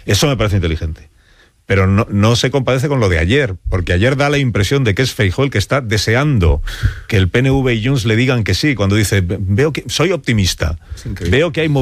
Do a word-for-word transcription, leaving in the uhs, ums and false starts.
Eso me parece inteligente. Pero no, no se compadece con lo de ayer, porque ayer da la impresión de que es Feijóo el que está deseando que el P N V y Junts le digan que sí, cuando dice, veo que soy optimista, veo que hay